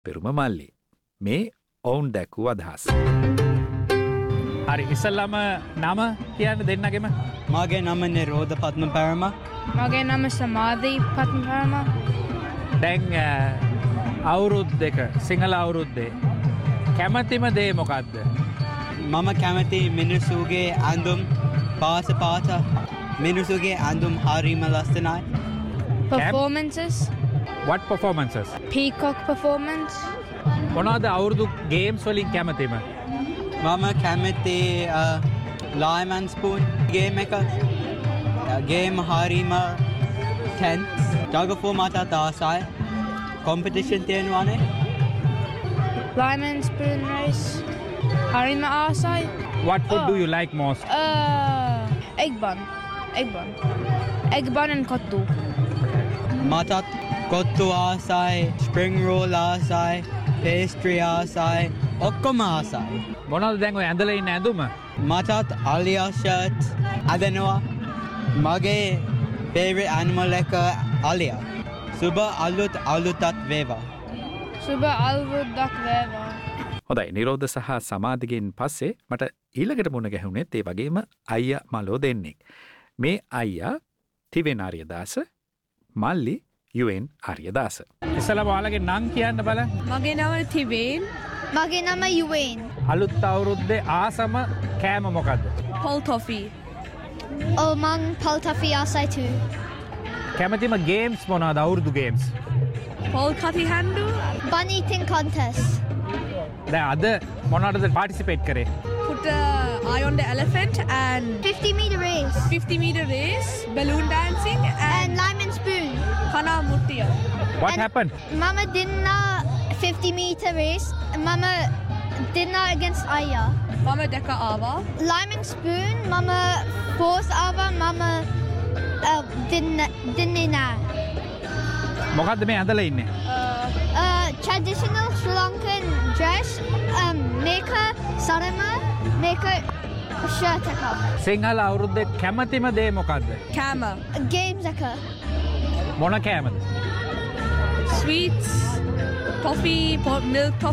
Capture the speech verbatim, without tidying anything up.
පෙරුම මල්ලි. මේ ඔවුන් දැක්වූ අදහස්. හරි ඉස්සල්ලාම නම කියන්න දෙන්නගෙම. මගේ නම නිරෝධ පත්ම පැරම. මගේ නම සමාධී පත්ම පැරම. දැන් අවුරුද් දෙක සිංහල අවුරුද්දේ කැමතිම දේ මොකක්ද? මම කැමති මිනිස්සුගේ ඇඳුම් පාස පාස මිනිස්සුගේ ඇඳුම් හරිම ලස්සනයි. Performances. What performances? Peacock performance. මොනවද අවුරුදු ගේම්ස් වලින් කැමතිම? මම කැමති lime and spoon ගේම් එක. ගේම් හරිම tense. ජගෆෝ මටත් ආසයි. competition තියෙනවානේ. Lime and spoon race. Harima Asai. What food Oh. do you like most? Uh, egg bun. Egg bun. Egg bun and kottu. මටත් කොත්තු ආසයි, spring roll ආසයි, pastry ආසයි, ඔක්කොම ආසයි. මොනවද දැන් ඔය ඇඳලා ඉන්න ඇඳුම? මටත් අලියා ෂර්ට් අදනවා. මගේ favorite animal එක අලියා. සුබ අලුත් අලුතත් වේවා. Suba alvudak veva. හොඳයි නිරෝධ සහ සමාධිගෙන් පස්සේ මට ඊළඟට මුණ ගැහුණෙත් ඒ වගේම අයියා මලෝ දෙන්නෙක්. මේ අයියා තිවෙන් ආර්යදාස මල්ලි යුඑන් ආර්යදාස. ඉස්සල්ලාම ඔයාලගේ නම් කියන්න බලන්න. මගේ නම තිබෙන්. මගේ නම යුවෙන්. අලුත් අවුරුද්දේ ආසම කෑම මොකද්ද? පොල් ටොෆි. ඔව් මං පොල් ටොෆි ආසයි too. කැමතිම ගේම්ස් මොනවද අවුරුදු ගේම්ස්? පොල් කටි හැන්ඩු. Bun eating contest. දැන් අද මොනවටද පාටිසිපේට් කරේ? Put uh, eye on the elephant and fifty meter race. fifty meter race, balloon dancing and And lime and spoon. Kana Muttiya. What And happened? Mama didn't fifty meter race. Mama did not against Aya. Mama Deka Ava. Lime and spoon. Mama force Ava. Mama uh, didn't didn't na. මොකද්ද මේ ඇඳලා ඉන්නේ? Uh, traditional Sri Lankan dress. Um, make her sarama. Make her shirt aka. Sinhala අවුරුද්දේ කැමතිම දේ මොකද්ද? Kama. Games aka. මොන කෑමද? Sweets, toffee, po- milk toffee.